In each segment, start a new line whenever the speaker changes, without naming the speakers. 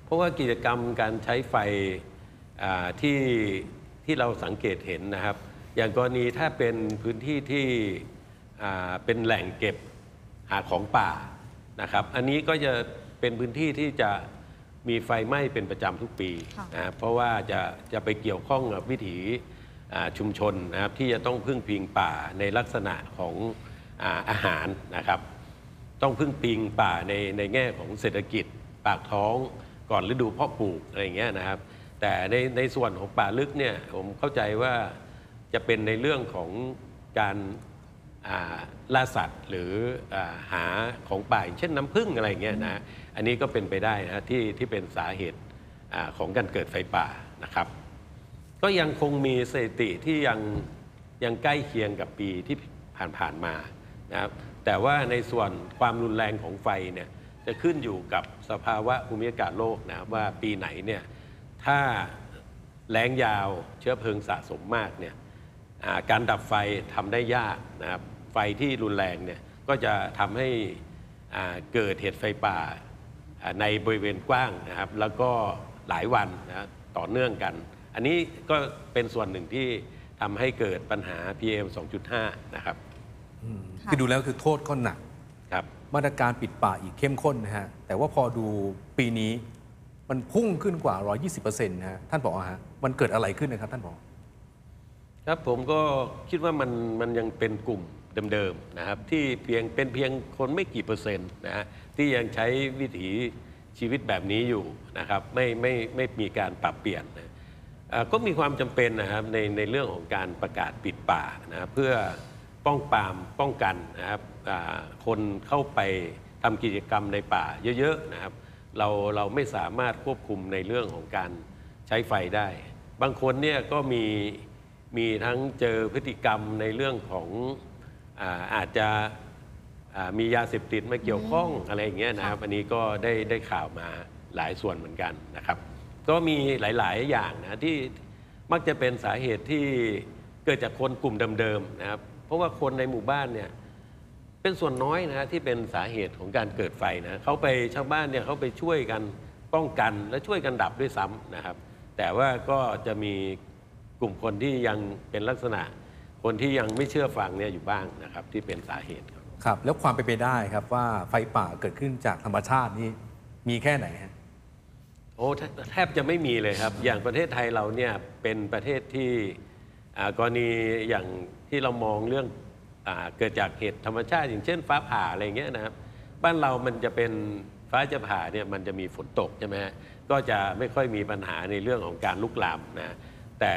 เพราะว่ากิจกรรมการใช้ไฟที่เราสังเกตเห็นนะครับอย่างกรณีถ้าเป็นพื้นที่ที่เป็นแหล่งเก็บหาของป่านะครับอันนี้ก็จะเป็นพื้นที่ที่จะมีไฟไหม้เป็นประจำทุกปีนะครับเพราะว่าจะไปเกี่ยวข้องกับวิถีชุมชนนะครับที่จะต้องพึ่งพิงป่าในลักษณะของอาหารนะครับต้องพึ่งพิงป่าในแง่ของเศรษฐกิจปากท้องก่อนฤดูเพาะปลูกอะไรอย่างเงี้ยนะครับแต่ในส่วนของป่าลึกเนี่ยผมเข้าใจว่าจะเป็นในเรื่องของการล่าสัตว์หรือหาของป่าเช่นน้ำผึ้งอะไรอย่างเงี้ยนะอันนี้ก็เป็นไปได้นะที่เป็นสาเหตุของการเกิดไฟป่านะครับก็ยังคงมีสถิติที่ยังใกล้เคียงกับปีที่ผ่านมานะครับแต่ว่าในส่วนความรุนแรงของไฟเนี่ยจะขึ้นอยู่กับสภาวะภูมิอากาศโลกนะว่าปีไหนเนี่ยถ้าแล้งยาวเชื้อเพลิงสะสมมากเนี่ยการดับไฟทำได้ยากนะครับไฟที่รุนแรงเนี่ยก็จะทำให้เกิดเหตุไฟป่าในบริเวณกว้างนะครับแล้วก็หลายวันนะต่อเนื่องกันอันนี้ก็เป็นส่วนหนึ่งที่ทำให้เกิดปัญหา PM 2.5 นะครับ
คือดูแล้วคือโทษก็หนัก
ครับ
มาตรการปิดป่าอีกเข้มข้นนะฮะแต่ว่าพอดูปีนี้มันพุ่งขึ้นกว่า 120% นะฮะท่านผอ.ฮะมันเกิดอะไรขึ้นนะครับท่านผอ.
ครับผมก็คิดว่ามันยังเป็นกลุ่มเดิมๆนะครับที่เป็นเพียงคนไม่กี่เปอร์เซ็นต์นะฮะที่ยังใช้วิถีชีวิตแบบนี้อยู่นะครับไม่มีการปรับเปลี่ยนนะก็มีความจำเป็นนะครับในเรื่องของการประกาศปิดป่านะเพื่อป้องกันนะครับคนเข้าไปทำกิจกรรมในป่าเยอะๆนะครับเราไม่สามารถควบคุมในเรื่องของการใช้ไฟได้บางคนเนี่ยก็มีทั้งเจอพฤติกรรมในเรื่องของอาจจะมียาเสพติดมาเกี่ยวข้องอะไรอย่างเงี้ยนะครับอันนี้ก็ได้ข่าวมาหลายส่วนเหมือนกันนะครับก็มีหลายๆอย่างนะที่มักจะเป็นสาเหตุที่เกิดจากคนกลุ่มเดิมๆนะครับเพราะว่าคนในหมู่บ้านเนี่ยเป็นส่วนน้อยนะที่เป็นสาเหตุของการเกิดไฟนะชาวบ้านเนี่ยเขาไปช่วยกันป้องกันและช่วยกันดับด้วยซ้ำนะครับแต่ว่าก็จะมีกลุ่มคนที่ยังเป็นลักษณะคนที่ยังไม่เชื่อฟังเนี่ยอยู่บ้างนะครับที่เป็นสาเหตุ
ครับแล้วความเป็นไปได้ครับว่าไฟป่าเกิดขึ้นจากธรรมชาตินี่มีแค่ไหนฮะ
โอ้แทบจะไม่มีเลยครับอย่างประเทศไทยเราเนี่ยเป็นประเทศที่กรณีอย่างที่เรามองเรื่องเกิดจากเหตุธรรมชาติอย่างเช่นฟ้าผ่าอะไรเงี้ยนะครับบ้านเรามันจะเป็นฟ้าจะผ่าเนี่ยมันจะมีฝนตกใช่ไหมก็จะไม่ค่อยมีปัญหาในเรื่องของการลุกลามนะแต่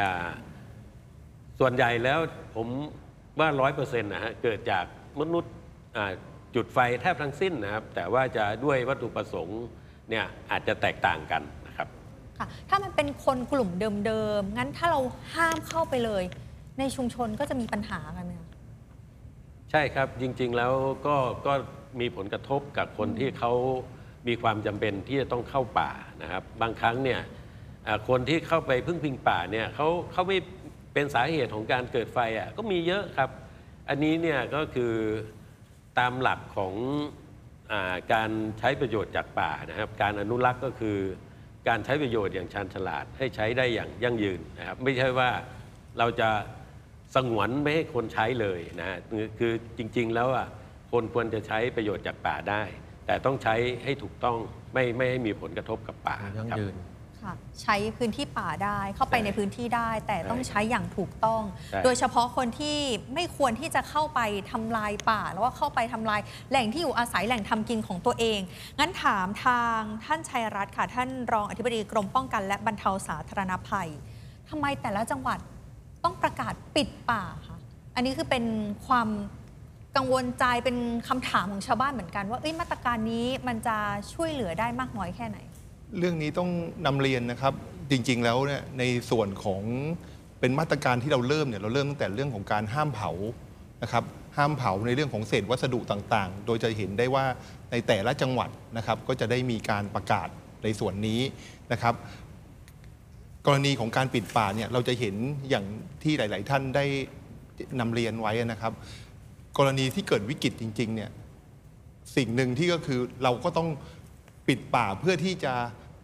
ส่วนใหญ่แล้วผมว่า 100% นะฮะเกิดจากมนุษย์จุดไฟแทบทั้งสิ้นนะครับแต่ว่าจะด้วยวัตถุประสงค์เนี่ยอาจจะแตกต่างกันนะครับ
ค่ะถ้ามันเป็นคนกลุ่มเดิมๆงั้นถ้าเราห้ามเข้าไปเลยในชุมชนก็จะมีปัญหากันไหมคะ
ใช่ครับจริงๆแล้วก็มีผลกระทบกับคนที่เขามีความจำเป็นที่จะต้องเข้าป่านะครับบางครั้งเนี่ยคนที่เข้าไปพึ่งพิงป่าเนี่ยเขาไม่เป็นสาเหตุของการเกิดไฟก็มีเยอะครับอันนี้เนี่ยก็คือตามหลักของการใช้ประโยชน์จากป่านะครับการอนุรักษ์ก็คือการใช้ประโยชน์อย่างชาญฉลาดให้ใช้ได้อย่างยั่งยืนนะครับไม่ใช่ว่าเราจะสงวนไม่ให้คนใช้เลยนะคือจริงๆแล้วคนควรจะใช้ประโยชน์จากป่าได้แต่ต้องใช้ให้ถูกต้องไม่ให้มีผลกระทบกับป่า
ยั่งยืน
ใช้พื้นที่ป่าได้เข้าไปในพื้นที่ได้แต่ต้องใช้อย่างถูกต้องโดยเฉพาะคนที่ไม่ควรที่จะเข้าไปทำลายป่าแล้วว่าเข้าไปทำลายแหล่งที่อยู่อาศัยแหล่งทำกินของตัวเองงั้นถามทางท่านชัยรัตน์ค่ะท่านรองอธิบดีกรมป้องกันและบรรเทาสาธารณภัยทำไมแต่ละจังหวัดต้องประกาศปิดป่าคะอันนี้คือเป็นความกังวลใจเป็นคำถามของชาวบ้านเหมือนกันว่ามาตรการนี้มันจะช่วยเหลือได้มากน้อยแค่ไหน
เรื่องนี้ต้องนำเรียนนะครับจริงๆแล้วเนี่ยในส่วนของเป็นมาตรการที่เราเริ่มตั้งแต่เรื่องของการห้ามเผานะครับห้ามเผาในเรื่องของเศษวัสดุต่างๆโดยจะเห็นได้ว่าในแต่ละจังหวัดนะครับก็จะได้มีการประกาศในส่วนนี้นะครับกรณีของการปิดป่าเนี่ยเราจะเห็นอย่างที่หลายๆท่านได้นำเรียนไว้นะครับกรณีที่เกิดวิกฤตจริงๆเนี่ยสิ่งหนึ่งที่ก็คือเราก็ต้องปิดป่าเพื่อที่จะ